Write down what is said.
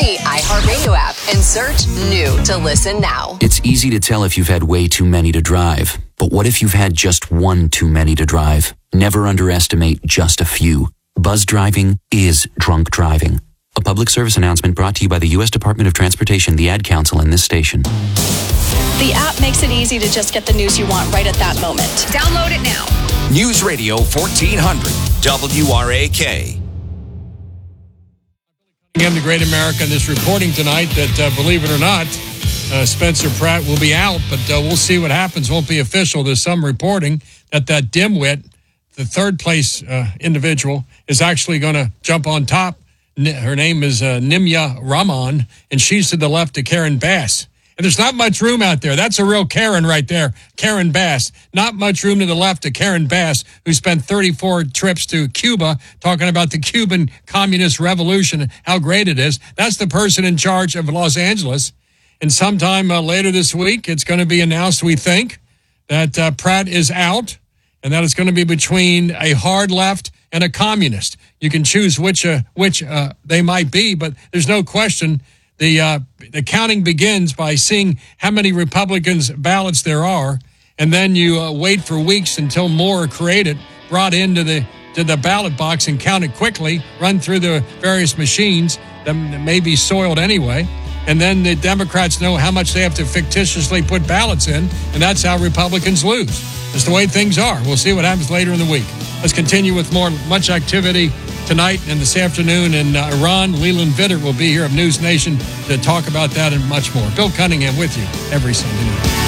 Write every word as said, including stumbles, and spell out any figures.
free iHeartRadio app and search new to listen now. It's easy to tell if you've had way too many to drive. But what if you've had just one too many to drive? Never underestimate just a few. Buzz driving is drunk driving. A public service announcement brought to you by the U S Department of Transportation, the Ad Council, and this station. The app makes it easy to just get the news you want right at that moment. Download it now. News Radio fourteen hundred W R A K. Again, the Great America, this reporting tonight that, uh, believe it or not, uh, Spencer Pratt will be out, but uh, we'll see what happens. Won't be official. There's some reporting that that dimwit, the third place uh, individual, is actually going to jump on top. Her name is uh, Nimya Rahman, and she's to the left of Karen Bass. And there's not much room out there. That's a real Karen right there, Karen Bass. Not much room to the left of Karen Bass, who spent thirty-four trips to Cuba talking about the Cuban Communist Revolution, how great it is. That's the person in charge of Los Angeles. And sometime uh, later this week, it's going to be announced, we think, that uh, Pratt is out, and that it's going to be between a hard left and a communist. You can choose which uh, which uh, they might be, but there's no question the uh, the counting begins by seeing how many Republicans ballots there are, and then you uh, wait for weeks until more are created, brought into the to the ballot box and counted quickly, run through the various machines that may be soiled anyway, and then the Democrats know how much they have to fictitiously put ballots in, and that's how Republicans lose. That's the way things are. We'll see what happens later in the week. Let's continue with more, much activity tonight and this afternoon in uh, Iran. Leland Vittert will be here of News Nation to talk about that and much more. Bill Cunningham with you every Sunday night.